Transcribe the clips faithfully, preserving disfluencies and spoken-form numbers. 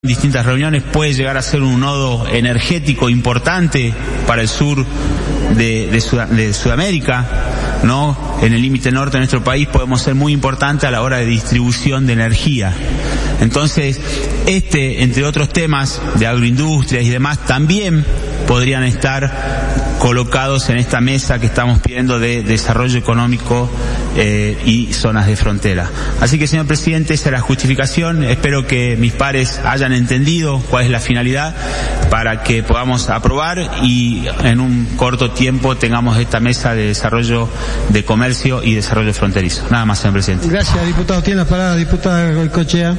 distintas reuniones, puede llegar a ser un nodo energético importante para el sur de, de, Sud, de Sudamérica, ¿no? En el límite norte de nuestro país podemos ser muy importantes a la hora de distribución de energía. Entonces, este, entre otros temas de agroindustrias y demás, también podrían estar colocados en esta mesa que estamos pidiendo de desarrollo económico eh, y zonas de frontera. Así que, señor presidente, esa es la justificación. Espero que mis pares hayan entendido cuál es la finalidad para que podamos aprobar y en un corto tiempo tengamos esta mesa de desarrollo de comercio y desarrollo fronterizo. Nada más, señor presidente. Gracias, diputado. Tiene la palabra, diputada Goicoechea.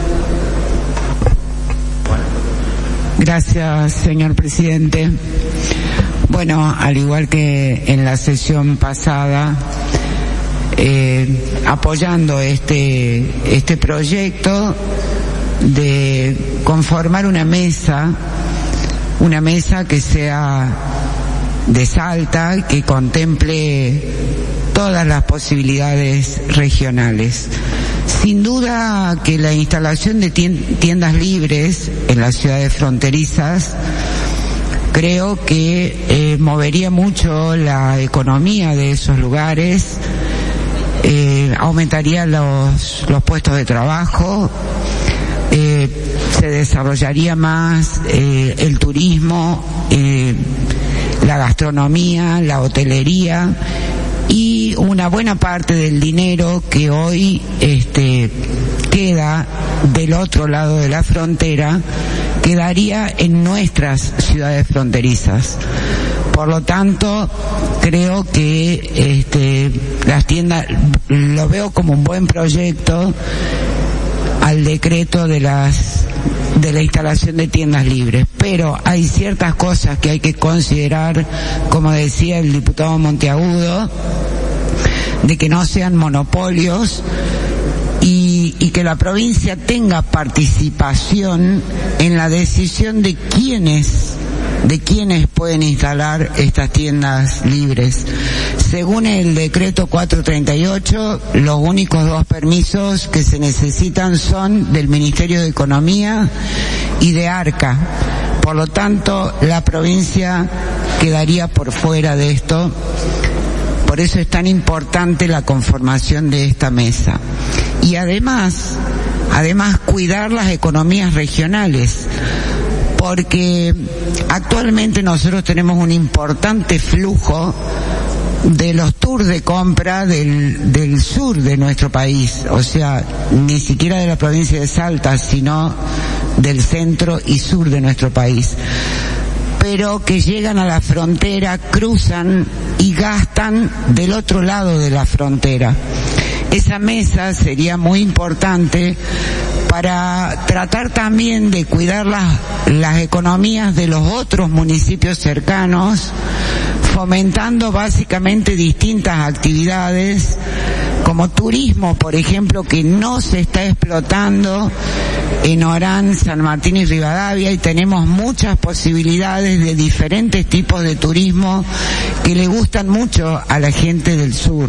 Gracias, señor presidente. Bueno, al igual que en la sesión pasada, eh, apoyando este, este proyecto de conformar una mesa, una mesa que sea de Salta, que contemple todas las posibilidades regionales. Sin duda que la instalación de tiendas libres en las ciudades fronterizas creo que eh, movería mucho la economía de esos lugares, eh, aumentaría los, los puestos de trabajo, eh, se desarrollaría más eh, el turismo, eh, la gastronomía, la hotelería, y una buena parte del dinero que hoy este queda del otro lado de la frontera quedaría en nuestras ciudades fronterizas. Por lo tanto, creo que este las tiendas, lo veo como un buen proyecto al decreto de las de la instalación de tiendas libres, pero hay ciertas cosas que hay que considerar, como decía el diputado Monteagudo, de que no sean monopolios y, y que la provincia tenga participación en la decisión de quiénes de quiénes pueden instalar estas tiendas libres. Según el decreto cuatrocientos treinta y ocho, los únicos dos permisos que se necesitan son del Ministerio de Economía y de ARCA. Por lo tanto, la provincia quedaría por fuera de esto. Por eso es tan importante la conformación de esta mesa. Y además, además cuidar las economías regionales, porque actualmente nosotros tenemos un importante flujo de los tours de compra del, del sur de nuestro país, o sea, ni siquiera de la provincia de Salta, sino del centro y sur de nuestro país, pero que llegan a la frontera, cruzan y gastan del otro lado de la frontera. Esa mesa sería muy importante para tratar también de cuidar las, las economías de los otros municipios cercanos, fomentando básicamente distintas actividades, como turismo, por ejemplo, que no se está explotando en Orán, San Martín y Rivadavia, y tenemos muchas posibilidades de diferentes tipos de turismo que le gustan mucho a la gente del sur.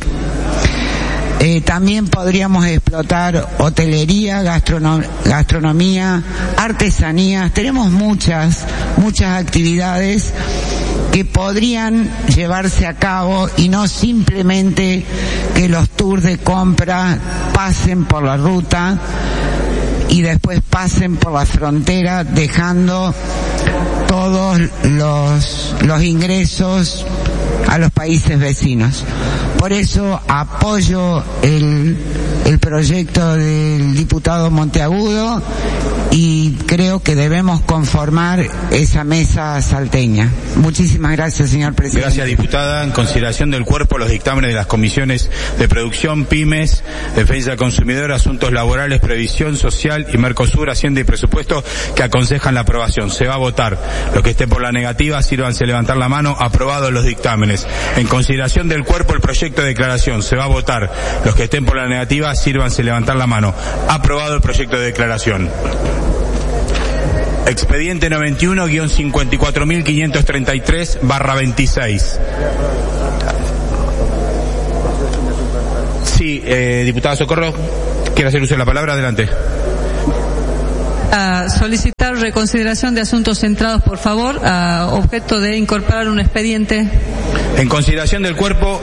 Eh, también podríamos explotar hotelería, gastronom- gastronomía, artesanías. Tenemos muchas, muchas actividades que podrían llevarse a cabo y no simplemente que los tours de compra pasen por la ruta y después pasen por la frontera dejando todos los, los ingresos a los países vecinos. Por eso apoyo el, el proyecto del diputado Monteagudo y creo que debemos conformar esa mesa salteña. Muchísimas gracias, señor presidente. Gracias, diputada. En consideración del cuerpo, los dictámenes de las comisiones de producción, pymes, defensa del consumidor, asuntos laborales, previsión social y Mercosur, Hacienda y presupuesto que aconsejan la aprobación. Se va a votar. Los que estén por la negativa, sírvanse a levantar la mano. Aprobados los dictámenes. En consideración del cuerpo, el proyecto de declaración. Se va a votar. Los que estén por la negativa, sírvanse a levantar la mano. Aprobado el proyecto de declaración. Expediente noventa y uno guión cincuenta y cuatro mil quinientos treinta y tres barra veintiséis. Sí, eh, diputada Socorro, ¿quiere hacer uso de la palabra? Adelante. a solicitar reconsideración de asuntos centrados, por favor, a objeto de incorporar un expediente. En consideración del cuerpo,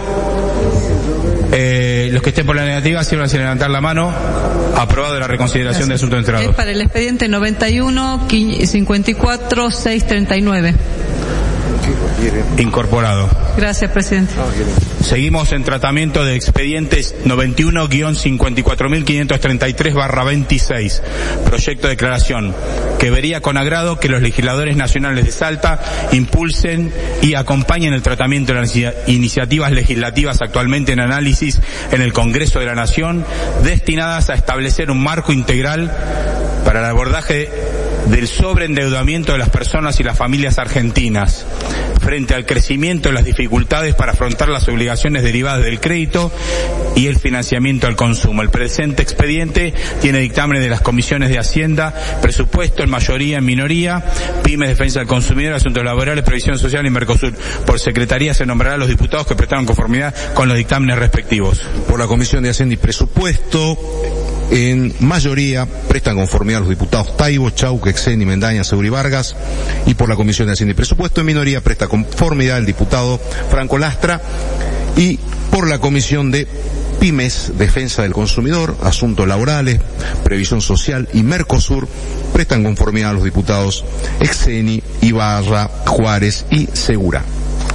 eh, los que estén por la negativa, sírvanse a levantar la mano. Aprobado la reconsideración Gracias. De asuntos centrados. Es para el expediente noventa y uno, cincuenta y cuatro, seiscientos treinta y nueve. Incorporado. Gracias, presidente. Seguimos en tratamiento de expedientes noventa y uno guión cincuenta y cuatro mil quinientos treinta y tres barra veintiséis. Proyecto de declaración que vería con agrado que los legisladores nacionales de Salta impulsen y acompañen el tratamiento de las iniciativas legislativas actualmente en análisis en el Congreso de la Nación, destinadas a establecer un marco integral para el abordaje del sobreendeudamiento de las personas y las familias argentinas frente al crecimiento de las dificultades para afrontar las obligaciones derivadas del crédito y el financiamiento al consumo. El presente expediente tiene dictámenes de las comisiones de Hacienda, Presupuesto, en mayoría, en minoría, Pymes, Defensa del Consumidor, Asuntos Laborales, Previsión Social y Mercosur. Por secretaría se nombrará a los diputados que prestaron conformidad con los dictámenes respectivos. Por la Comisión de Hacienda y Presupuesto, en mayoría prestan conformidad a los diputados Taibo, Chauque, Exeni, Mendaña, Seguri Vargas, y por la Comisión de Hacienda y Presupuesto en minoría presta conformidad el diputado Franco Lastra, y por la Comisión de Pymes, Defensa del Consumidor, Asuntos Laborales, Previsión Social y Mercosur prestan conformidad a los diputados Exeni, Ibarra, Juárez y Segura.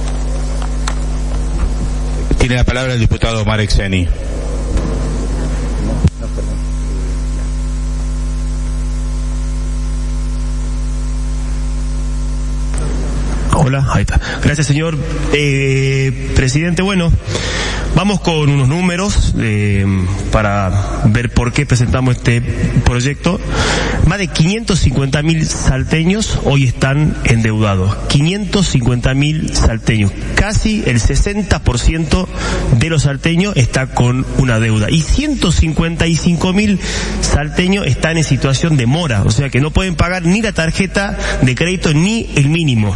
Tiene la palabra el diputado Omar Exeni. Hola, ahí está. Gracias, señor eh, presidente. Bueno, vamos con unos números eh, para ver por qué presentamos este proyecto. Más de quinientos cincuenta mil salteños hoy están endeudados. quinientos cincuenta mil salteños. Casi el sesenta por ciento de los salteños está con una deuda. Y ciento cincuenta y cinco mil salteños están en situación de mora. O sea que no pueden pagar ni la tarjeta de crédito ni el mínimo.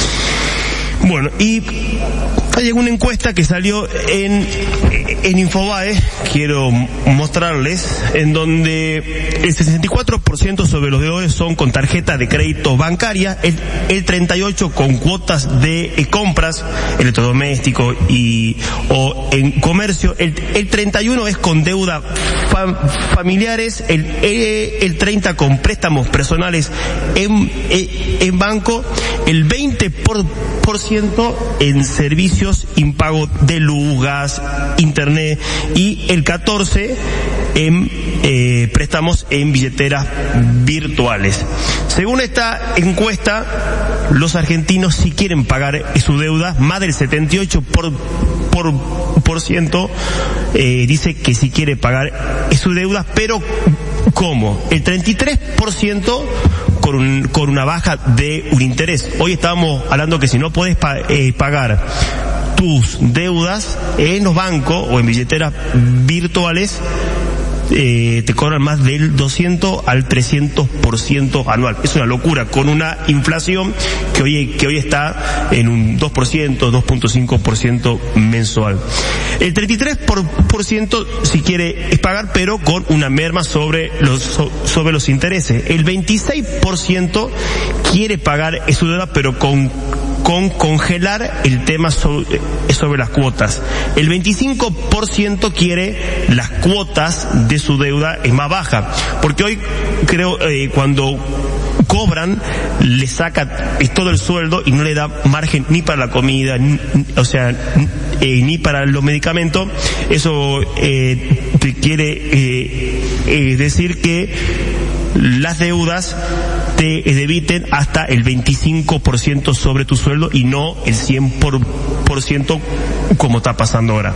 Bueno, y hay una encuesta que salió en, en Infobae, quiero mostrarles, en donde el sesenta y cuatro por ciento sobre los deudores son con tarjeta de crédito bancaria, el, el treinta y ocho por ciento con cuotas de eh, compras, electrodoméstico y, o en comercio, el, el treinta y uno por ciento es con deuda fam, familiares, el, el, el treinta por ciento con préstamos personales en, en banco, el veinte por ciento en servicios impago de luz, gas, internet, y el catorce por ciento en eh, préstamos en billeteras virtuales. Según esta encuesta, los argentinos sí quieren pagar su deuda, más del setenta y ocho por ciento por, por ciento eh, dice que sí quiere pagar su deuda, pero ¿cómo? El treinta y tres por ciento con, un, con una baja de un interés. Hoy estábamos hablando que si no podés pa, eh, pagar tus deudas en los bancos o en billeteras virtuales, Eh, te cobran más del doscientos al trescientos por ciento anual. Es una locura, con una inflación que hoy, que hoy está en un dos por ciento, dos punto cinco por ciento mensual. El treinta y tres por ciento si quiere es pagar, pero con una merma sobre los, sobre los intereses. El veintiséis por ciento quiere pagar su deuda, pero con con congelar el tema sobre, sobre las cuotas. El veinticinco por ciento quiere las cuotas de su deuda es más baja, porque hoy creo eh, cuando cobran le saca todo el sueldo y no le da margen ni para la comida, ni, o sea, eh, ni para los medicamentos. Eso eh, te quiere eh, eh, decir que las deudas te debiten hasta el veinticinco por ciento sobre tu sueldo y no el cien por ciento como está pasando ahora.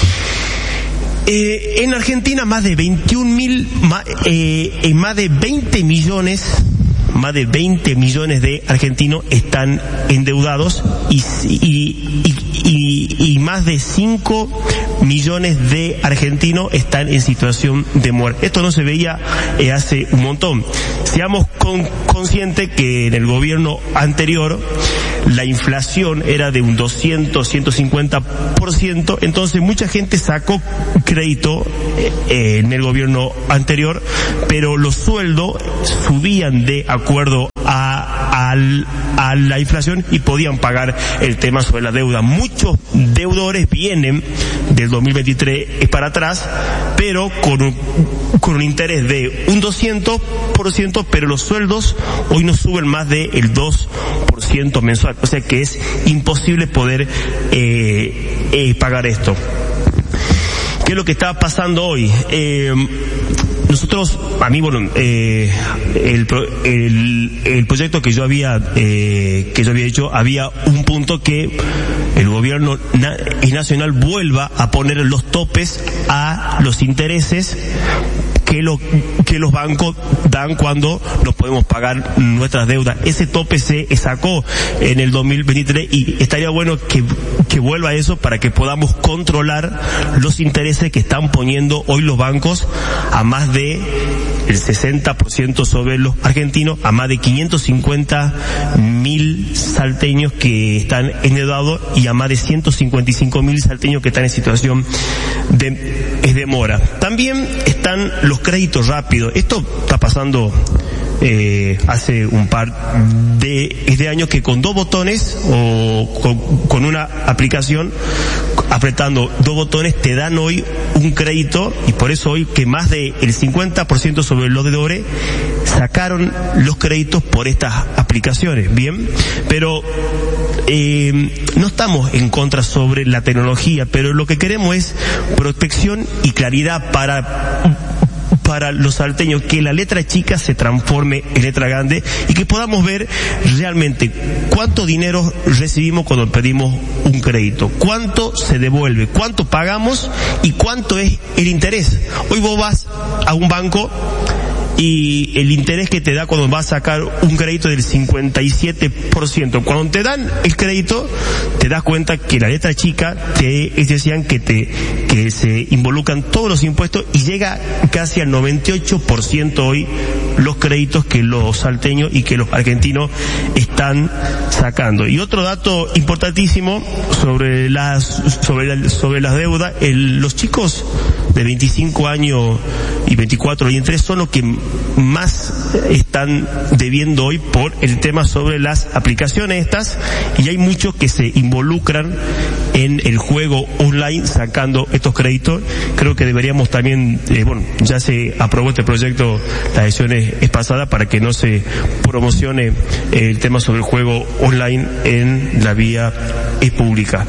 Eh, en Argentina más de veintiún mil, más, eh, más de veinte millones más de veinte millones de argentinos están endeudados y, y, y, y, y más de cinco millones de argentinos están en situación de muerte. Esto no se veía eh, hace un montón. Seamos con, conscientes que en el gobierno anterior la inflación era de un doscientos, ciento cincuenta por ciento, entonces mucha gente sacó crédito eh, en el gobierno anterior, pero los sueldos subían de acuerdo a, a, a la inflación y podían pagar el tema sobre la deuda. Muchos deudores vienen del dos mil veintitrés para atrás, pero con un, con un interés de un doscientos por ciento, pero los sueldos hoy no suben más del dos por ciento mensual, o sea que es imposible poder eh, eh, pagar esto. ¿Qué es lo que está pasando hoy? Eh, nosotros, a mí, bueno, eh, el, el, el proyecto que yo había, eh, que yo había hecho, había un punto que el gobierno na- nacional vuelva a poner los topes a los intereses que, lo, que los bancos dan cuando no podemos pagar nuestras deudas. Ese tope se sacó en el dos mil veintitrés y estaría bueno que, que vuelva eso para que podamos controlar los intereses que están poniendo hoy los bancos a más de el sesenta por ciento sobre los argentinos, a más de quinientos cincuenta mil salteños que están endeudados y a más de ciento cincuenta y cinco mil salteños que están en situación de, de demora. También están los créditos rápidos. Esto está pasando eh, hace un par de, de años, que con dos botones o con, con una aplicación, apretando dos botones, te dan hoy un crédito, y por eso hoy que más del cincuenta por ciento sobre los deudores sacaron los créditos por estas aplicaciones. Bien, pero eh, no estamos en contra sobre la tecnología, pero lo que queremos es protección y claridad para para los salteños, que la letra chica se transforme en letra grande y que podamos ver realmente cuánto dinero recibimos cuando pedimos un crédito, cuánto se devuelve, cuánto pagamos y cuánto es el interés. Hoy vos vas a un banco y el interés que te da cuando vas a sacar un crédito es del cincuenta y siete por ciento. Cuando te dan el crédito, te das cuenta que la letra chica te decían que te que se involucran todos los impuestos y llega casi al noventa y ocho por ciento hoy los créditos que los salteños y que los argentinos están sacando. Y otro dato importantísimo sobre las sobre la, sobre las deudas, el, los chicos de veinticinco años y veinticuatro y entre son los que más están debiendo hoy por el tema sobre las aplicaciones estas, y hay muchos que se involucran en el juego online sacando estos créditos. Creo que deberíamos también, eh, bueno, ya se aprobó este proyecto, las sesiones es pasada, para que no se promocione el tema sobre el juego online en la vía pública.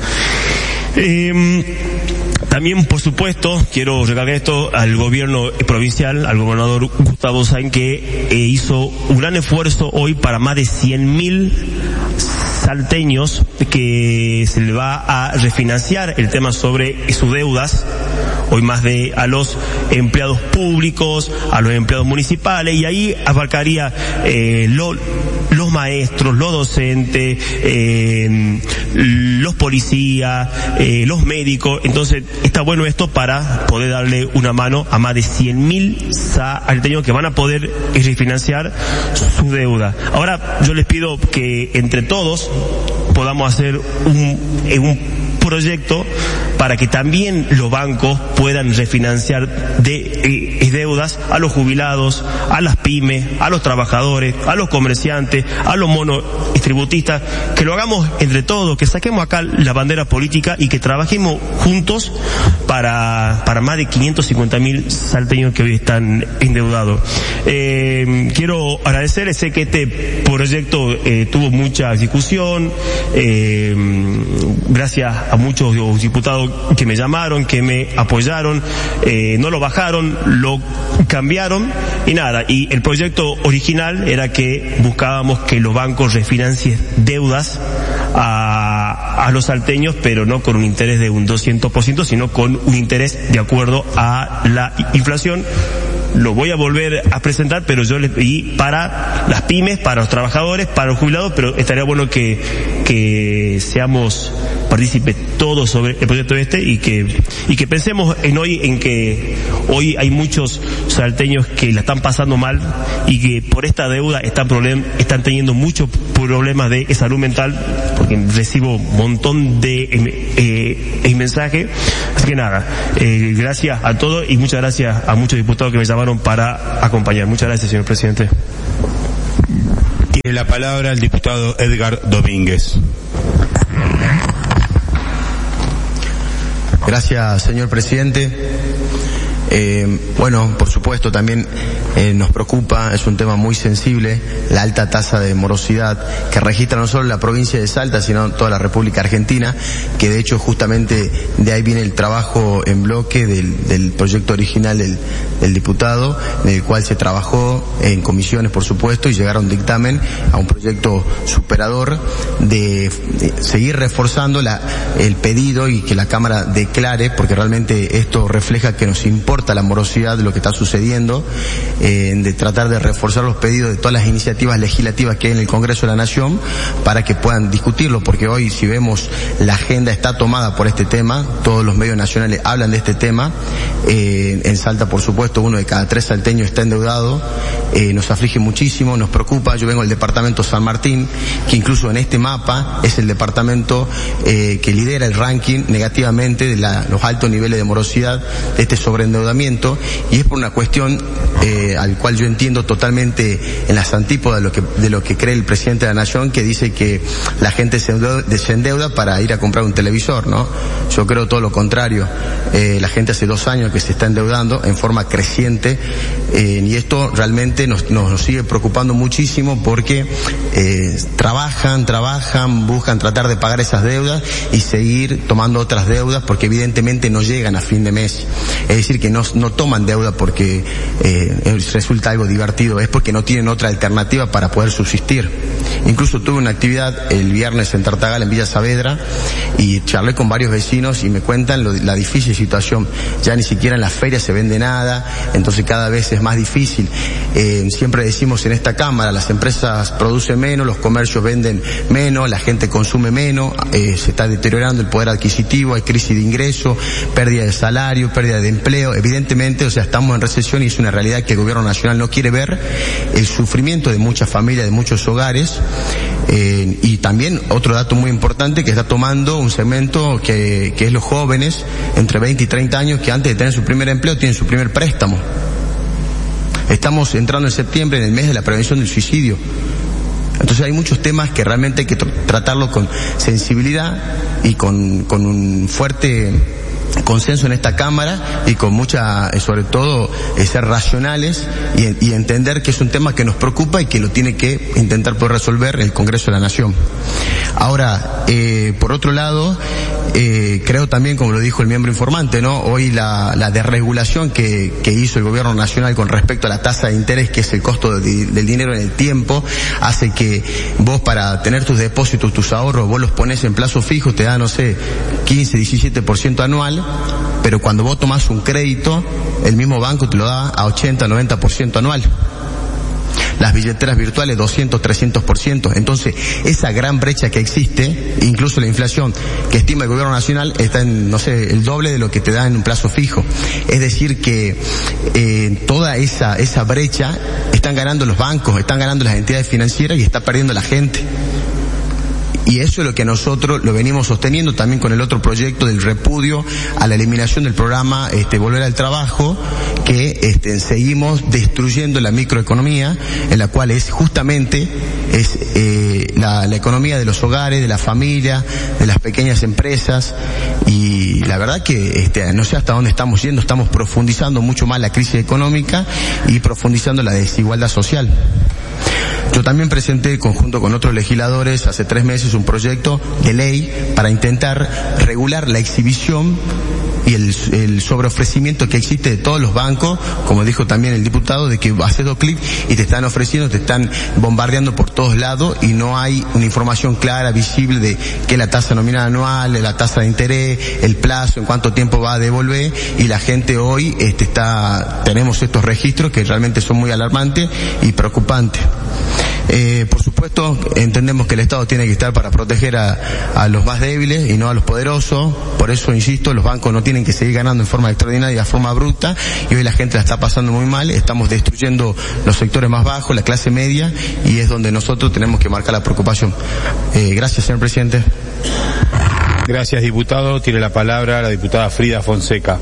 Eh, También, por supuesto, quiero recalcar esto al gobierno provincial, al gobernador Gustavo Sáenz, que eh, hizo un gran esfuerzo hoy para más de cien mil salteños, que se le va a refinanciar el tema sobre sus deudas, hoy más de a los empleados públicos, a los empleados municipales, y ahí abarcaría eh, lo, los maestros, los docentes, eh, los policías, eh, los médicos. Entonces está bueno esto para poder darle una mano a más de cien mil salteños que van a poder refinanciar su deuda. Ahora yo les pido que entre todos podamos hacer un, un proyecto para que también los bancos puedan refinanciar de eh, deudas a los jubilados, a las pymes, a los trabajadores, a los comerciantes, a los monotributistas, que lo hagamos entre todos, que saquemos acá la bandera política y que trabajemos juntos para para más de quinientos cincuenta mil salteños que hoy están endeudados. Eh, quiero agradecerles, sé que este proyecto eh, tuvo mucha discusión, eh, gracias a muchos diputados que me llamaron, que me apoyaron, eh, no lo bajaron, lo cambiaron y nada. Y el proyecto original era que buscábamos que los bancos refinancien deudas a, a los salteños, pero no con un interés de un doscientos por ciento, sino con un interés de acuerdo a la inflación. lo voy a volver a presentar, pero yo les pedí para las pymes, para los trabajadores, para los jubilados, pero estaría bueno que, que seamos partícipes todos sobre el proyecto este y que, y que pensemos en hoy, en que hoy hay muchos salteños que la están pasando mal y que por esta deuda están problem, están teniendo muchos problemas de salud mental, porque recibo un montón de eh, eh, mensajes. Así que nada, eh, gracias a todos y muchas gracias a muchos diputados que me llamaron para acompañar. Muchas gracias, señor presidente. Tiene la palabra el diputado Edgar Domínguez. Gracias, señor presidente. Eh, bueno, por supuesto también eh, nos preocupa, es un tema muy sensible, la alta tasa de morosidad que registra no solo la provincia de Salta, sino toda la República Argentina, que de hecho justamente de ahí viene el trabajo en bloque del, del proyecto original del, del diputado, en el cual se trabajó en comisiones, por supuesto, y llegaron dictamen a un proyecto superador de, de seguir reforzando la, el pedido y que la Cámara declare, porque realmente esto refleja que nos importa la morosidad de lo que está sucediendo, eh, de tratar de reforzar los pedidos de todas las iniciativas legislativas que hay en el Congreso de la Nación para que puedan discutirlo, porque hoy si vemos la agenda está tomada por este tema, todos los medios nacionales hablan de este tema, eh, en Salta por supuesto uno de cada tres salteños está endeudado, eh, nos aflige muchísimo, nos preocupa. Yo vengo del departamento San Martín, que incluso en este mapa es el departamento eh, que lidera el ranking negativamente de la, los altos niveles de morosidad, de este sobreendeudamiento, y es por una cuestión eh, al cual yo entiendo totalmente en las antípodas de lo que de lo que cree el presidente de la Nación, que dice que la gente se endeuda, se endeuda para ir a comprar un televisor, ¿no? Yo creo todo lo contrario. Eh, la gente hace dos años que se está endeudando en forma creciente, eh, y esto realmente nos, nos, nos sigue preocupando muchísimo porque eh, trabajan, trabajan, buscan tratar de pagar esas deudas y seguir tomando otras deudas porque evidentemente no llegan a fin de mes. Es decir, que no, no toman deuda porque eh, resulta algo divertido, es porque no tienen otra alternativa para poder subsistir. Incluso tuve una actividad el viernes en Tartagal, en Villa Saavedra, y charlé con varios vecinos y me cuentan lo, la difícil situación. Ya ni siquiera en las ferias se vende nada, entonces cada vez es más difícil. Eh, siempre decimos en esta Cámara, las empresas producen menos, los comercios venden menos, la gente consume menos, eh, se está deteriorando el poder adquisitivo, hay crisis de ingreso, pérdida de salario, pérdida de empleo. Evidentemente, o sea, estamos en recesión y es una realidad que el gobierno nacional no quiere ver, el sufrimiento de muchas familias, de muchos hogares, eh, y también otro dato muy importante que está tomando un segmento que, que es los jóvenes entre veinte y treinta años que antes de tener su primer empleo tienen su primer préstamo. Estamos entrando en septiembre, en el mes de la prevención del suicidio. Entonces hay muchos temas que realmente hay que tr- tratarlos con sensibilidad y con, con un fuerte consenso en esta Cámara y con mucha, sobre todo, eh, ser racionales y, y entender que es un tema que nos preocupa y que lo tiene que intentar poder resolver el Congreso de la Nación. Ahora, eh, por otro lado, eh, creo también, como lo dijo el miembro informante, ¿no? Hoy la, la desregulación que, que hizo el Gobierno Nacional con respecto a la tasa de interés, que es el costo de, del dinero en el tiempo, hace que vos para tener tus depósitos, tus ahorros, vos los pones en plazo fijo, te da, no sé, quince, diecisiete por ciento anual, pero cuando vos tomás un crédito, el mismo banco te lo da a ochenta, noventa por ciento anual. Las billeteras virtuales doscientos, trescientos por ciento. Entonces, esa gran brecha que existe, incluso la inflación que estima el Gobierno Nacional, está en, no sé, el doble de lo que te da en un plazo fijo. Es decir que eh, toda esa esa brecha están ganando los bancos, están ganando las entidades financieras y está perdiendo la gente. Y eso es lo que nosotros lo venimos sosteniendo también con el otro proyecto del repudio a la eliminación del programa este Volver al Trabajo, que este, seguimos destruyendo la microeconomía, en la cual es justamente es eh, la, la economía de los hogares, de la familia, de las pequeñas empresas, y la verdad que este, no sé hasta dónde estamos yendo, estamos profundizando mucho más la crisis económica y profundizando la desigualdad social. Yo también presenté, conjunto con otros legisladores, hace tres meses un proyecto de ley para intentar regular la exhibición y el, el sobreofrecimiento que existe de todos los bancos, como dijo también el diputado, de que haces dos clics y te están ofreciendo, te están bombardeando por todos lados y no hay una información clara, visible de qué es la tasa nominal anual, la tasa de interés, el plazo, en cuánto tiempo va a devolver, y la gente hoy este, está, tenemos estos registros que realmente son muy alarmantes y preocupantes. Eh, por supuesto, entendemos que el Estado tiene que estar para proteger a, a los más débiles y no a los poderosos. Por eso, insisto, los bancos no tienen que seguir ganando en forma extraordinaria, de forma bruta, y hoy la gente la está pasando muy mal. Estamos destruyendo los sectores más bajos, la clase media, y es donde nosotros tenemos que marcar la preocupación. Eh, gracias, señor presidente. Gracias, diputado. Tiene la palabra la diputada Frida Fonseca.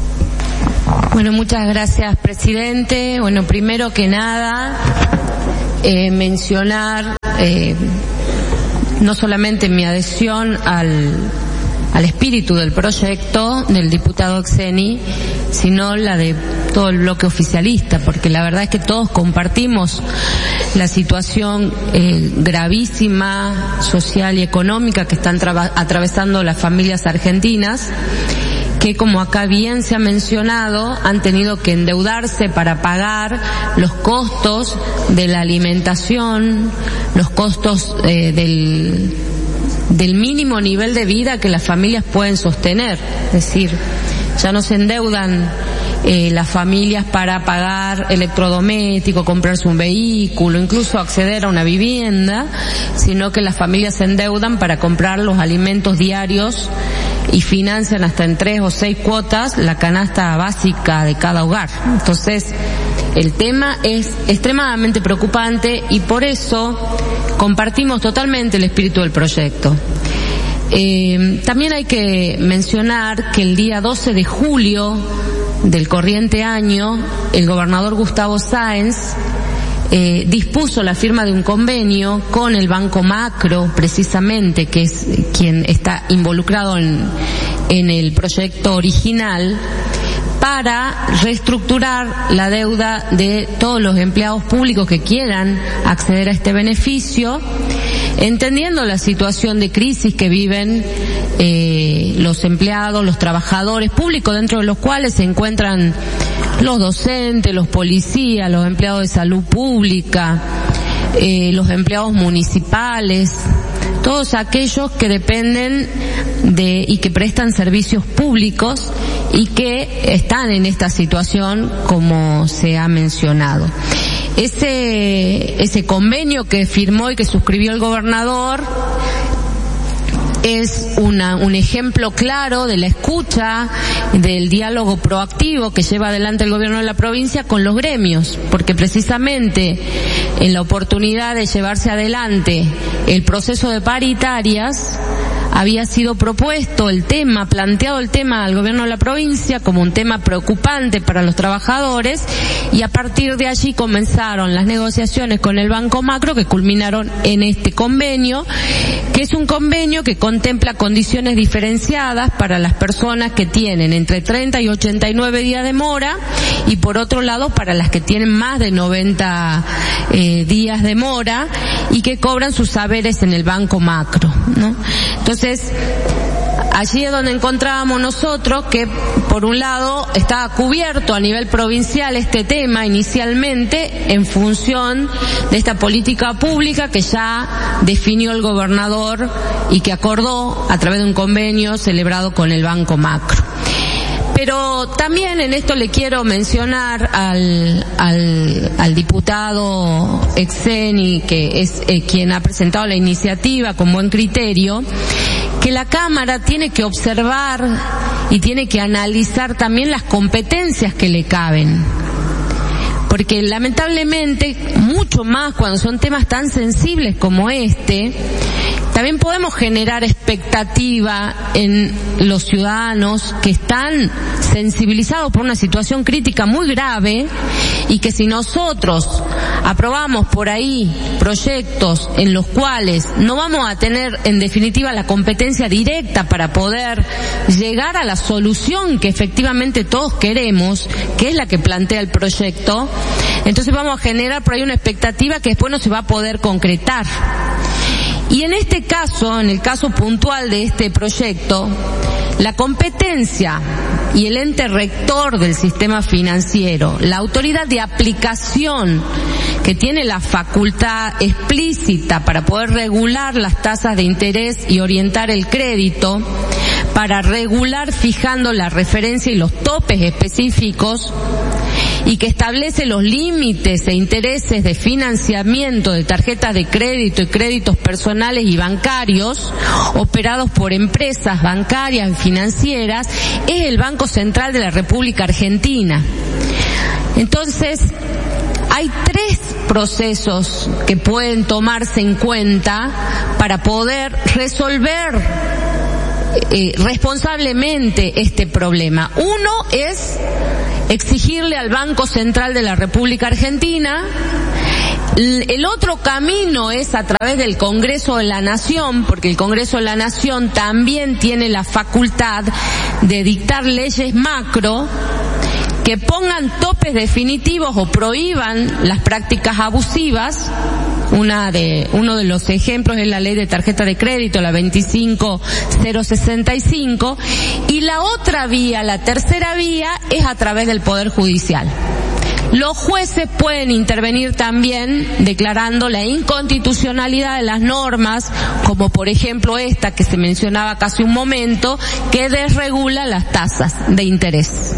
Bueno, muchas gracias, presidente. Bueno, primero que nada, eh, mencionar eh, no solamente mi adhesión al, al espíritu del proyecto del diputado Exeni, sino la de todo el bloque oficialista, porque la verdad es que todos compartimos la situación eh, gravísima social y económica que están traba- atravesando las familias argentinas, que, como acá bien se ha mencionado, han tenido que endeudarse para pagar los costos de la alimentación, los costos eh, del, del mínimo nivel de vida que las familias pueden sostener. Es decir, ya no se endeudan eh, las familias para pagar electrodomésticos, comprarse un vehículo, incluso acceder a una vivienda, sino que las familias se endeudan para comprar los alimentos diarios y financian hasta en tres o seis cuotas la canasta básica de cada hogar. Entonces, el tema es extremadamente preocupante y por eso compartimos totalmente el espíritu del proyecto. Eh, también hay que mencionar que el día doce de julio del corriente año, el gobernador Gustavo Sáenz Eh, dispuso la firma de un convenio con el Banco Macro, precisamente, que es quien está involucrado en, en el proyecto original, para reestructurar la deuda de todos los empleados públicos que quieran acceder a este beneficio, entendiendo la situación de crisis que viven eh, los empleados, los trabajadores públicos, dentro de los cuales se encuentran los docentes, los policías, los empleados de salud pública, eh, los empleados municipales, todos aquellos que dependen de y que prestan servicios públicos y que están en esta situación, como se ha mencionado. Ese, ese convenio que firmó y que suscribió el gobernador es una, un ejemplo claro de la escucha, del diálogo proactivo que lleva adelante el gobierno de la provincia con los gremios, porque precisamente en la oportunidad de llevarse adelante el proceso de paritarias había sido propuesto el tema, planteado el tema al gobierno de la provincia como un tema preocupante para los trabajadores, y a partir de allí comenzaron las negociaciones con el Banco Macro, que culminaron en este convenio, que es un convenio que contempla condiciones diferenciadas para las personas que tienen entre treinta y ochenta y nueve días de mora, y por otro lado para las que tienen más de noventa eh, días de mora y que cobran sus saberes en el Banco Macro, ¿no? Entonces, allí es donde encontrábamos nosotros que, por un lado, estaba cubierto a nivel provincial este tema inicialmente en función de esta política pública que ya definió el gobernador y que acordó a través de un convenio celebrado con el Banco Macro. Pero también en esto le quiero mencionar al, al, al diputado Exeni, que es eh, quien ha presentado la iniciativa con buen criterio, que la Cámara tiene que observar y tiene que analizar también las competencias que le caben. Porque lamentablemente, mucho más cuando son temas tan sensibles como este, también podemos generar expectativa en los ciudadanos que están sensibilizados por una situación crítica muy grave, y que si nosotros aprobamos por ahí proyectos en los cuales no vamos a tener en definitiva la competencia directa para poder llegar a la solución que efectivamente todos queremos, que es la que plantea el proyecto, entonces vamos a generar por ahí una expectativa que después no se va a poder concretar. Y en este caso, en el caso puntual de este proyecto, La competencia y el ente rector del sistema financiero, la autoridad de aplicación que tiene la facultad explícita para poder regular las tasas de interés y orientar el crédito, para regular fijando la referencia y los topes específicos, y que establece los límites e intereses de financiamiento de tarjetas de crédito y créditos personales y bancarios operados por empresas bancarias y financieras, es el Banco Central de la República Argentina. Entonces, hay tres procesos que pueden tomarse en cuenta para poder resolver eh, responsablemente este problema. Uno es exigirle al Banco Central de la República Argentina. El otro camino es a través del Congreso de la Nación, porque el Congreso de la Nación también tiene la facultad de dictar leyes macro que pongan topes definitivos o prohíban las prácticas abusivas. Una de, uno de los ejemplos es la ley de tarjeta de crédito, la veinticinco mil sesenta y cinco, y la otra vía, la tercera vía, es a través del Poder Judicial. Los jueces pueden intervenir también declarando la inconstitucionalidad de las normas, como por ejemplo esta que se mencionaba casi un momento, que desregula las tasas de interés.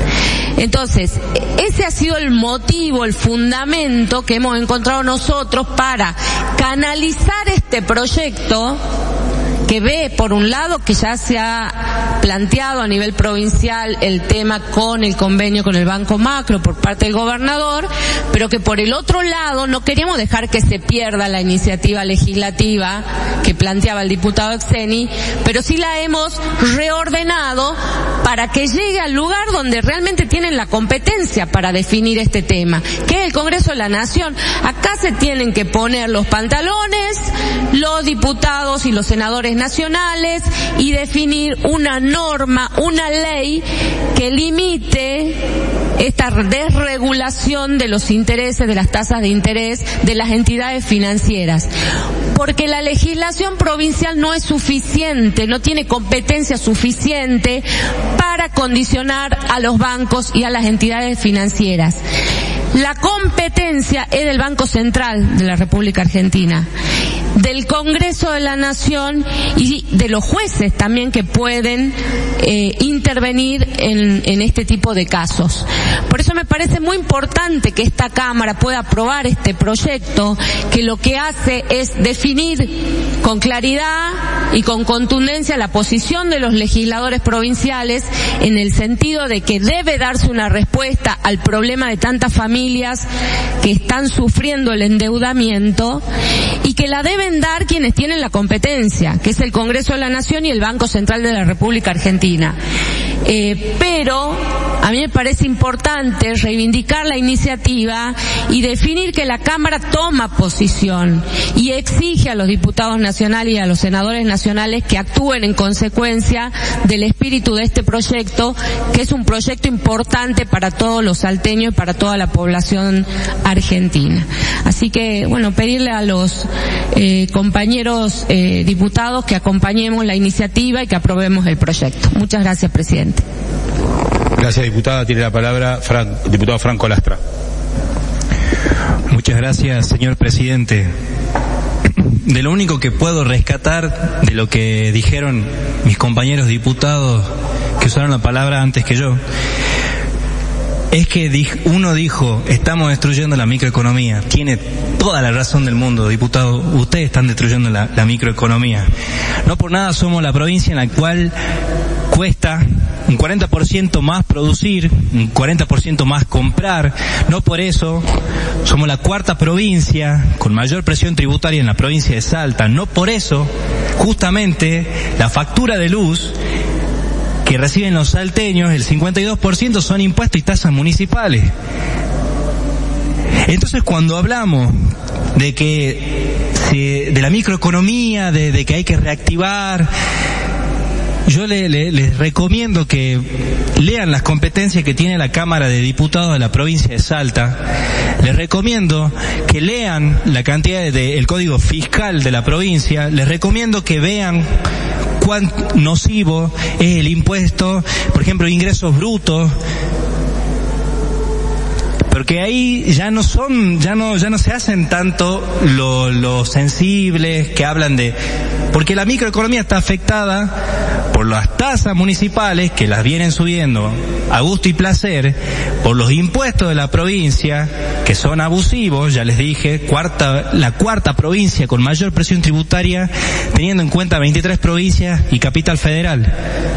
Entonces, ese ha sido el motivo, el fundamento que hemos encontrado nosotros para canalizar este proyecto, que ve, por un lado, que ya se ha planteado a nivel provincial el tema con el convenio con el Banco Macro por parte del gobernador, pero que por el otro lado no queríamos dejar que se pierda la iniciativa legislativa que planteaba el diputado Exeni, pero sí la hemos reordenado para que llegue al lugar donde realmente tienen la competencia para definir este tema, que es el Congreso de la Nación. Acá se tienen que poner los pantalones los diputados y los senadores nacionales y definir una norma, una ley que limite esta desregulación de los intereses, de las tasas de interés de las entidades financieras. Porque la legislación provincial no es suficiente, no tiene competencia suficiente para condicionar a los bancos y a las entidades financieras. La competencia es del Banco Central de la República Argentina, del Congreso de la Nación y de los jueces también que pueden eh, intervenir en, en este tipo de casos. Por eso me parece muy importante que esta Cámara pueda aprobar este proyecto, que lo que hace es definir con claridad y con contundencia la posición de los legisladores provinciales en el sentido de que debe darse una respuesta al problema de tantas familias que están sufriendo el endeudamiento y que la deben dar quienes tienen la competencia, que es el Congreso de la Nación y el Banco Central de la República Argentina. Eh, pero a mí me parece importante reivindicar la iniciativa y definir que la Cámara toma posición y exige a los diputados nacionales y a los senadores nacionales que actúen en consecuencia del espíritu de este proyecto, que es un proyecto importante para todos los salteños y para toda la población argentina. Así que, bueno, pedirle a los eh, compañeros eh, diputados que acompañemos la iniciativa y que aprobemos el proyecto. Muchas gracias, presidente. Gracias, diputada. Tiene la palabra Fran, diputado Franco Lastra. Muchas gracias, señor presidente. De lo único que puedo rescatar de lo que dijeron mis compañeros diputados que usaron la palabra antes que yo, es que uno dijo, estamos destruyendo la microeconomía. Tiene toda la razón del mundo, diputado. Ustedes están destruyendo la, la microeconomía. No por nada somos la provincia en la cual cuesta un cuarenta por ciento más producir, un cuarenta por ciento más comprar. No por eso somos la cuarta provincia con mayor presión tributaria en la provincia de Salta. No por eso, justamente, la factura de luz que reciben los salteños, el cincuenta y dos por ciento son impuestos y tasas municipales. Entonces, cuando hablamos de que se, de la microeconomía, de, de que hay que reactivar, yo le, le, les recomiendo que lean las competencias que tiene la Cámara de Diputados de la provincia de Salta. Les recomiendo que lean la cantidad de, de el código fiscal de la provincia. Les recomiendo que vean cuán nocivo es el impuesto, por ejemplo, ingresos brutos, porque ahí ya no son, ya no, ya no se hacen tanto los lo sensibles que hablan de, porque la microeconomía está afectada por las tasas municipales que las vienen subiendo a gusto y placer, por los impuestos de la provincia que son abusivos, ya les dije, cuarta, la cuarta provincia con mayor presión tributaria, teniendo en cuenta veintitrés provincias y capital federal.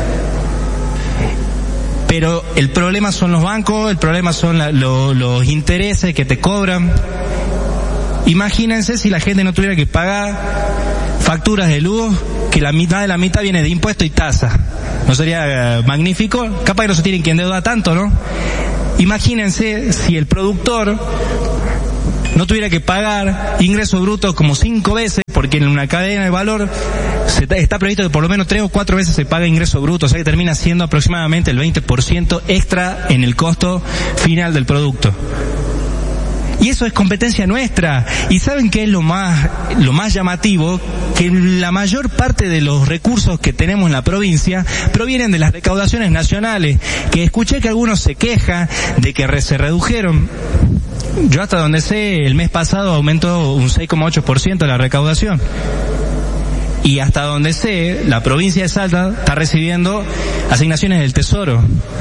Pero el problema son los bancos, el problema son la, lo, los intereses que te cobran. Imagínense si la gente no tuviera que pagar facturas de luz, que la mitad de la mitad viene de impuestos y tasas. ¿No sería uh, magnífico? Capaz que no se tienen que endeudar tanto, ¿no? Imagínense si el productor no tuviera que pagar ingresos brutos como cinco veces, porque en una cadena de valor se está previsto que por lo menos tres o cuatro veces se paga ingreso bruto, o sea que termina siendo aproximadamente el veinte por ciento extra en el costo final del producto. Y eso es competencia nuestra. ¿Y saben qué es lo más, lo más llamativo? Que la mayor parte de los recursos que tenemos en la provincia provienen de las recaudaciones nacionales, que escuché que algunos se quejan de que se redujeron. Yo hasta donde sé, el mes pasado aumentó un seis coma ocho por ciento la recaudación. Y hasta donde sé, la provincia de Salta está recibiendo asignaciones del Tesoro.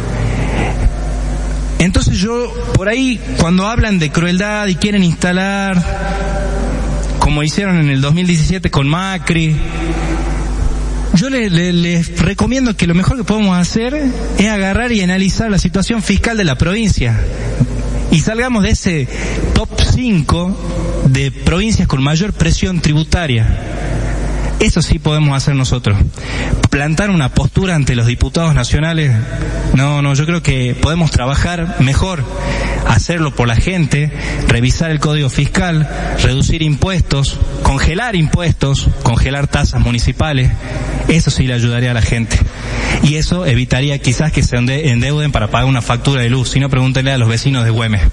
Entonces yo, por ahí, cuando hablan de crueldad y quieren instalar, como hicieron en el dos mil diecisiete con Macri, yo les, les, les recomiendo que lo mejor que podemos hacer es agarrar y analizar la situación fiscal de la provincia. Y salgamos de ese top cinco de provincias con mayor presión tributaria. Eso sí podemos hacer nosotros. Plantar una postura ante los diputados nacionales, no, no, yo creo que podemos trabajar mejor, hacerlo por la gente, revisar el código fiscal, reducir impuestos, congelar impuestos, congelar tasas municipales. Eso sí le ayudaría a la gente. Y eso evitaría quizás que se endeuden para pagar una factura de luz. Si no, pregúntenle a los vecinos de Güemes.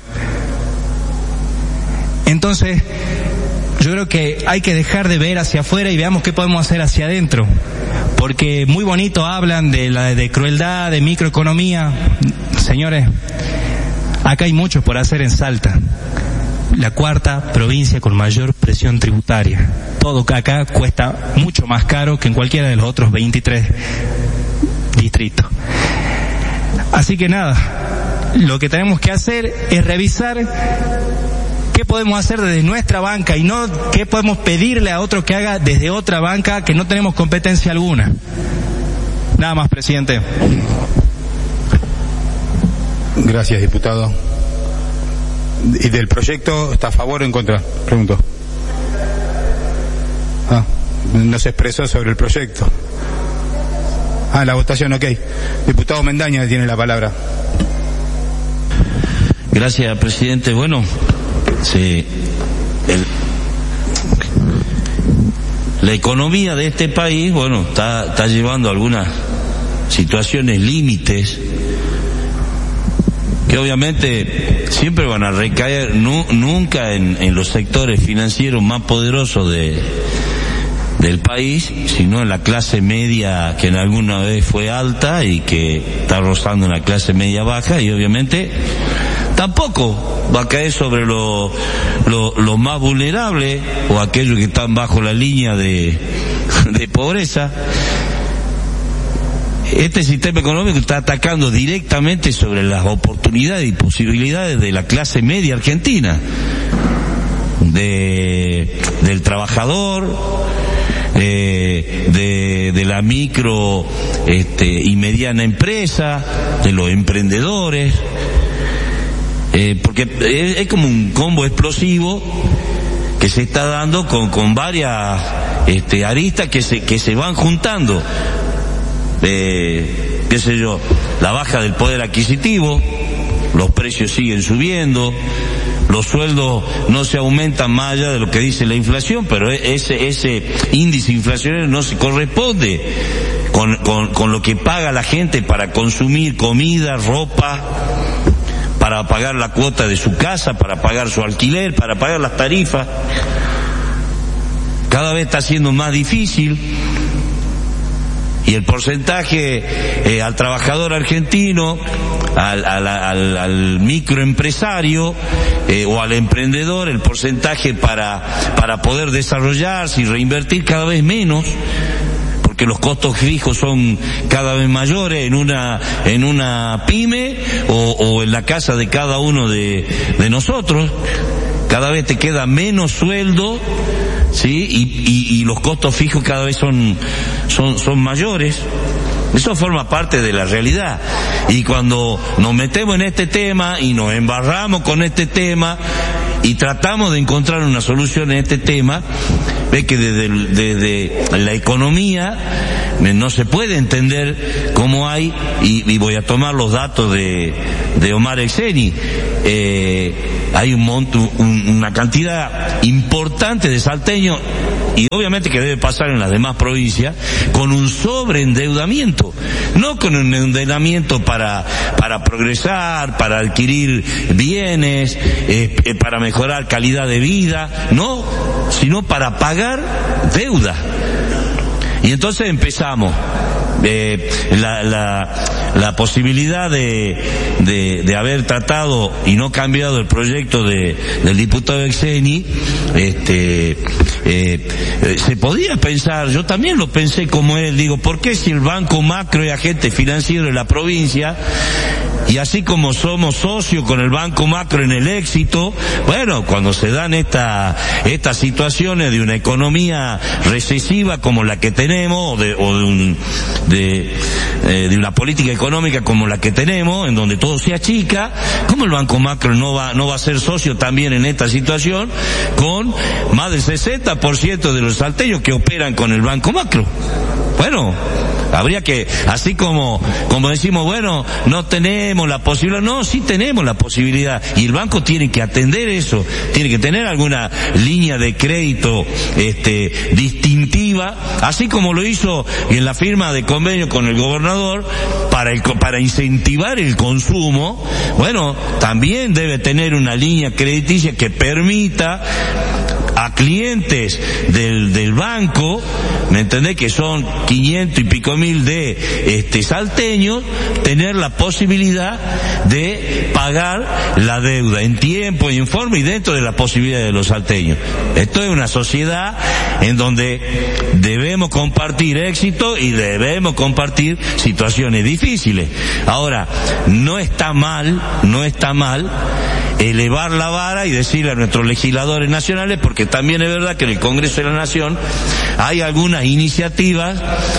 Entonces, yo creo que hay que dejar de ver hacia afuera y veamos qué podemos hacer hacia adentro. Porque muy bonito hablan de la de crueldad, de microeconomía. Señores, acá hay mucho por hacer en Salta. La cuarta provincia con mayor presión tributaria. Todo acá cuesta mucho más caro que en cualquiera de los otros veintitrés distritos. Así que nada, lo que tenemos que hacer es revisar qué podemos hacer desde nuestra banca y no qué podemos pedirle a otro que haga desde otra banca que no tenemos competencia alguna. Nada más, presidente. Gracias, diputado. ¿Y del proyecto está a favor o en contra? Pregunto. Ah, no se expresó sobre el proyecto. Ah, la votación, ok. Diputado Mendaña tiene la palabra. Gracias, presidente. Bueno, sí, el, la economía de este país, bueno, está, está llevando algunas situaciones límites que obviamente siempre van a recaer nu, nunca en, en los sectores financieros más poderosos de del país, sino en la clase media que en alguna vez fue alta y que está rozando en la clase media baja, y obviamente tampoco va a caer sobre lo, lo, lo más vulnerable o aquellos que están bajo la línea de, de pobreza. Este sistema económico está atacando directamente sobre las oportunidades y posibilidades de la clase media argentina, de, del trabajador, de, de, de la micro este, y mediana empresa, de los emprendedores, eh, porque es, es como un combo explosivo que se está dando con, con varias este, aristas que se, que se van juntando. Eh, qué sé yo, la baja del poder adquisitivo, los precios siguen subiendo, los sueldos no se aumentan más allá de lo que dice la inflación, pero ese ese índice inflacionario no se corresponde con, con, con lo que paga la gente para consumir comida, ropa, para pagar la cuota de su casa, para pagar su alquiler, para pagar las tarifas. Cada vez está siendo más difícil. y el porcentaje eh, al trabajador argentino, al, al, al, al microempresario eh, o al emprendedor, el porcentaje para para poder desarrollarse y reinvertir cada vez menos, porque los costos fijos son cada vez mayores en una en una pyme o, o en la casa de cada uno de, de nosotros. Cada vez te queda menos sueldo, sí, y, y, y los costos fijos cada vez son son son mayores. Eso forma parte de la realidad. Y cuando nos metemos en este tema y nos embarramos con este tema y tratamos de encontrar una solución en este tema, ve que desde, desde la economía no se puede entender cómo hay, y, y voy a tomar los datos de, de Omar Exeni, eh, hay un monto, un, una cantidad importante de salteños, y obviamente que debe pasar en las demás provincias, con un sobreendeudamiento, no con un endeudamiento para para progresar, para adquirir bienes, eh, eh, para mejorar calidad de vida, no, sino para pagar deuda. Y entonces empezamos eh, la, la, la posibilidad de, de, de haber tratado y no cambiado el proyecto de, del diputado Exeni, este, eh, eh, se podía pensar, yo también lo pensé como él, digo, ¿por qué si el Banco Macro es agente financiero de la provincia, y así como somos socios con el Banco Macro en el éxito, bueno, cuando se dan esta, estas situaciones de una economía recesiva como la que tenemos, o de, o de un, de, eh, de una política económica como la que tenemos, en donde todo se achica, ¿cómo el Banco Macro no va, no va a ser socio también en esta situación con más del sesenta por ciento de los salteños que operan con el Banco Macro? Bueno, habría que, así como, como decimos, bueno, no tenemos la posibilidad, no, sí tenemos la posibilidad, y el banco tiene que atender eso, tiene que tener alguna línea de crédito, este, distintiva, así como lo hizo en la firma de convenio con el gobernador para el, para incentivar el consumo. Bueno, también debe tener una línea crediticia que permita a clientes del, del banco, ¿me entendés? Que son quinientos y pico mil de este salteños, tener la posibilidad de pagar la deuda en tiempo y en forma y dentro de la posibilidad de los salteños. Esto es una sociedad en donde debemos compartir éxito y debemos compartir situaciones difíciles. Ahora, no está mal, no está mal elevar la vara y decirle a nuestros legisladores nacionales, porque también es verdad que en el Congreso de la Nación hay algunas iniciativas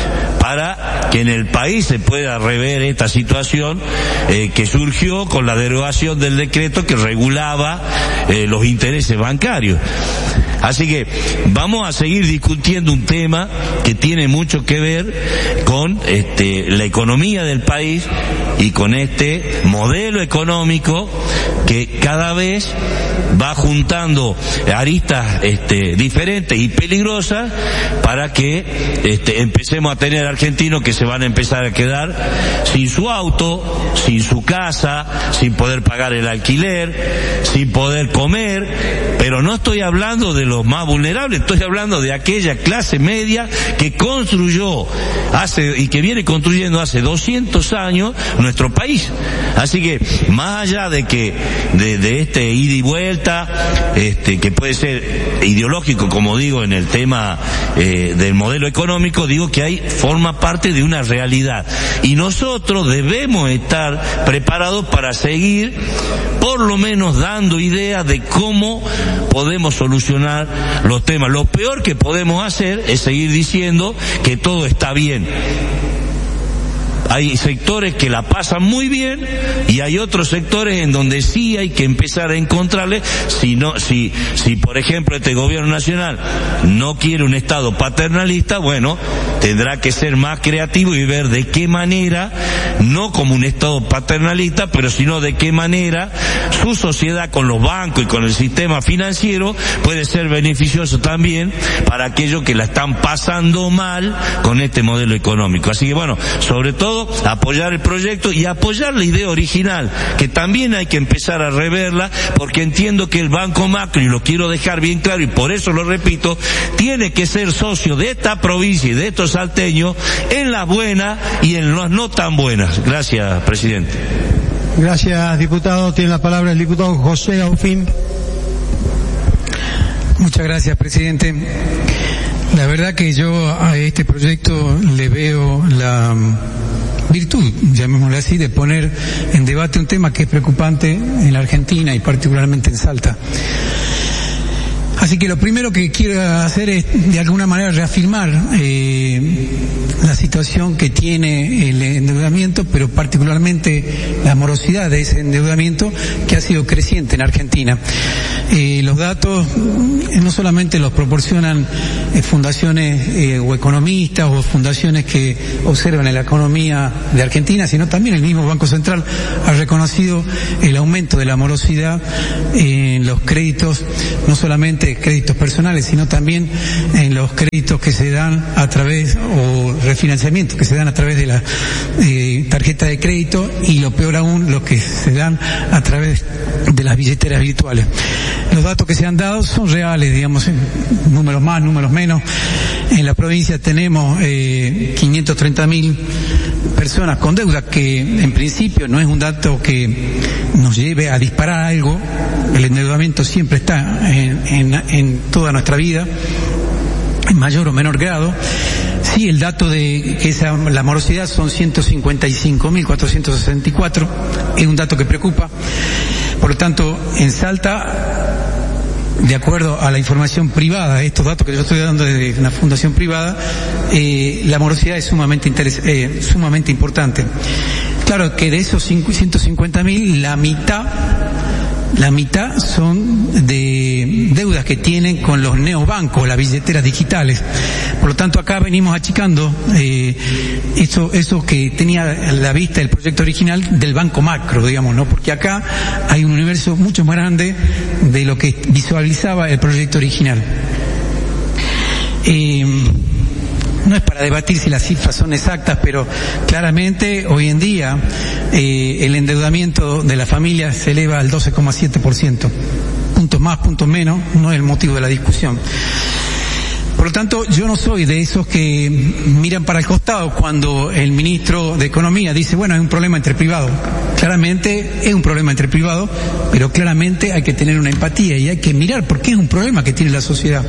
para que en el país se pueda rever esta situación eh, que surgió con la derogación del decreto que regulaba eh, los intereses bancarios. Así que vamos a seguir discutiendo un tema que tiene mucho que ver con este, la economía del país y con este modelo económico que cada vez va juntando aristas este, diferentes y peligrosas para que este, empecemos a tener argentinos que se van a empezar a quedar sin su auto, sin su casa, sin poder pagar el alquiler, sin poder comer. Pero no estoy hablando de los más vulnerables, estoy hablando de aquella clase media que construyó hace y que viene construyendo hace doscientos años nuestro país. Así que más allá de que de, de este ida y vuelta, este que puede ser ideológico, como digo, en el tema eh, del modelo económico, digo que hay forma parte de una realidad y nosotros debemos estar preparados para seguir por lo menos dando ideas de cómo podemos solucionar los temas. Lo peor que podemos hacer es seguir diciendo que todo está bien. Hay sectores que la pasan muy bien y hay otros sectores en donde sí hay que empezar a encontrarle, si no, si, si por ejemplo este gobierno nacional no quiere un Estado paternalista, bueno, tendrá que ser más creativo y ver de qué manera, no como un Estado paternalista, pero sino de qué manera su sociedad con los bancos y con el sistema financiero puede ser beneficioso también para aquellos que la están pasando mal con este modelo económico. Así que bueno, sobre todo todo, apoyar el proyecto y apoyar la idea original, que también hay que empezar a reverla, porque entiendo que el Banco Macro, y lo quiero dejar bien claro y por eso lo repito, tiene que ser socio de esta provincia y de estos salteños en las buenas y en las no tan buenas. Gracias, presidente. Gracias, diputado. Tiene la palabra el diputado José Aufín. Muchas gracias, presidente. La verdad que yo a este proyecto le veo la virtud, llamémosle así, de poner en debate un tema que es preocupante en la Argentina y particularmente en Salta. Así que lo primero que quiero hacer es, de alguna manera, reafirmar eh, la situación que tiene el endeudamiento, pero particularmente la morosidad de ese endeudamiento que ha sido creciente en Argentina. Eh, los datos eh, no solamente los proporcionan eh, fundaciones eh, o economistas o fundaciones que observan la economía de Argentina, sino también el mismo Banco Central ha reconocido el aumento de la morosidad en los créditos, no solamente créditos personales, sino también en los créditos que se dan a través, o refinanciamientos que se dan a través de la eh, tarjeta de crédito, y lo peor aún, los que se dan a través de las billeteras virtuales. Los datos que se han dado son reales, digamos, números más, números menos. En la provincia tenemos eh, quinientos treinta mil personas con deuda, que en principio no es un dato que nos lleve a disparar algo. El endeudamiento siempre está en, en, en toda nuestra vida, en mayor o menor grado. Sí, el dato de que esa, la morosidad son ciento cincuenta y cinco mil cuatrocientos sesenta y cuatro, es un dato que preocupa. Por lo tanto, en Salta, de acuerdo a la información privada, estos datos que yo estoy dando desde una fundación privada, eh, la morosidad es sumamente interes- eh, sumamente importante. Claro que de esos ciento cincuenta mil, la mitad La mitad son de deudas que tienen con los neobancos, las billeteras digitales. Por lo tanto, acá venimos achicando eh, eso, eso que tenía a la vista el proyecto original del Banco Macro, digamos, ¿no? Porque acá hay un universo mucho más grande de lo que visualizaba el proyecto original. Eh, No es para debatir si las cifras son exactas, pero claramente hoy en día eh, el endeudamiento de la familia se eleva al doce coma siete por ciento. Puntos más, puntos menos, no es el motivo de la discusión. Por lo tanto, yo no soy de esos que miran para el costado cuando el ministro de Economía dice, bueno, es un problema entre privados. Claramente es un problema entre privados, pero claramente hay que tener una empatía y hay que mirar por qué es un problema que tiene la sociedad.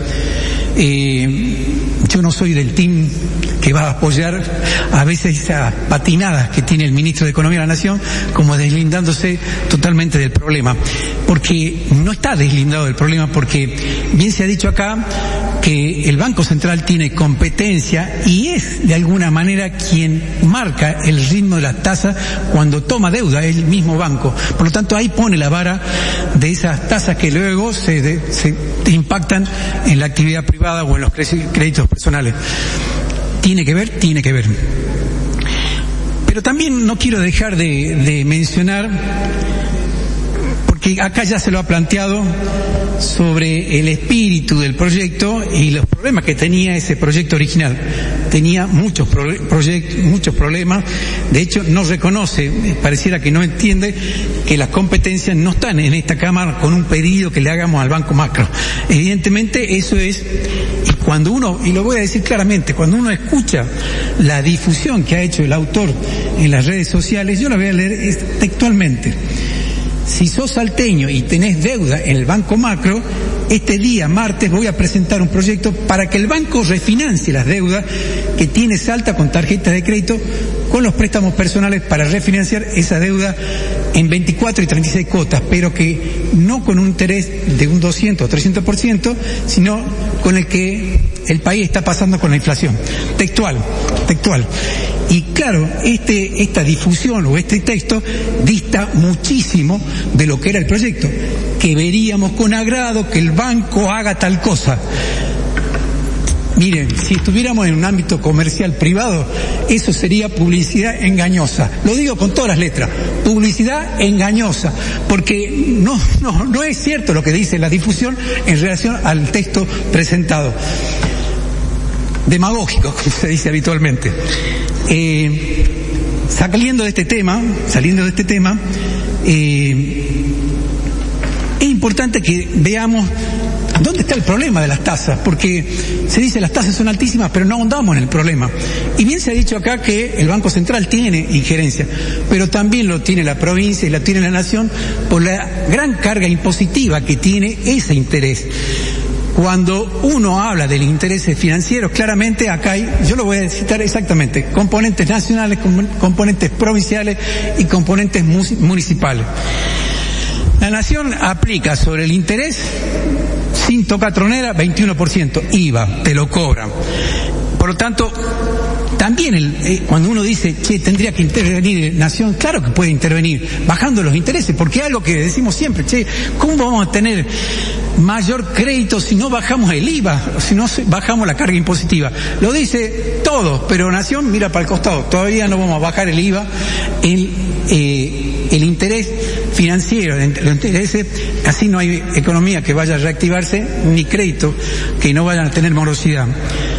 Eh, yo no soy del team que va a apoyar a veces esas patinadas que tiene el ministro de Economía de la Nación, como deslindándose totalmente del problema, porque no está deslindado del problema, porque bien se ha dicho acá que el Banco Central tiene competencia y es de alguna manera quien marca el ritmo de las tasas cuando toma deuda, es el mismo banco. Por lo tanto, ahí pone la vara de esas tasas que luego se, de, se impactan en la actividad privada o en los créditos personales. Tiene que ver, tiene que ver. Pero también no quiero dejar de, de mencionar, porque acá ya se lo ha planteado, sobre el espíritu del proyecto y los problemas que tenía ese proyecto original. Tenía muchos pro- proyectos, muchos problemas. De hecho, no reconoce, pareciera que no entiende que las competencias no están en esta Cámara con un pedido que le hagamos al Banco Macro. Evidentemente eso es, y cuando uno, y lo voy a decir claramente, cuando uno escucha la difusión que ha hecho el autor en las redes sociales, yo la voy a leer textualmente. Si sos salteño y tenés deuda en el Banco Macro, este día, martes, voy a presentar un proyecto para que el banco refinancie las deudas que tiene Salta con tarjetas de crédito, con los préstamos personales para refinanciar esa deuda en veinticuatro y treinta y seis cuotas, pero que no con un interés de un doscientos o trescientos por ciento, sino con el que el país está pasando con la inflación. Textual, textual. Y claro, este, esta difusión o este texto dista muchísimo de lo que era el proyecto, que veríamos con agrado que el banco haga tal cosa. Miren, si estuviéramos en un ámbito comercial privado, eso sería publicidad engañosa. Lo digo con todas las letras, publicidad engañosa, porque no, no, no es cierto lo que dice la difusión en relación al texto presentado. Demagógico, como se dice habitualmente. Eh, saliendo de este tema, saliendo de este tema, eh, es importante que veamos ¿dónde está el problema de las tasas? Porque se dice las tasas son altísimas, pero no ahondamos en el problema. Y bien se ha dicho acá que el Banco Central tiene injerencia, pero también lo tiene la provincia y la tiene la nación por la gran carga impositiva que tiene ese interés. Cuando uno habla de los intereses financieros, claramente acá hay, yo lo voy a citar exactamente, componentes nacionales, componentes provinciales y componentes municipales. La nación aplica sobre el interés, sin tocar tronera, veintiuno por ciento I V A, te lo cobran. Por lo tanto, también el, eh, cuando uno dice, che, tendría que intervenir Nación, claro que puede intervenir, bajando los intereses, porque es algo que decimos siempre, che, ¿cómo vamos a tener mayor crédito si no bajamos el I V A, si no bajamos la carga impositiva? Lo dice todo, pero Nación mira para el costado, todavía no vamos a bajar el I V A, el, eh, el interés financiero, los intereses, así no hay economía que vaya a reactivarse, ni crédito que no vayan a tener morosidad.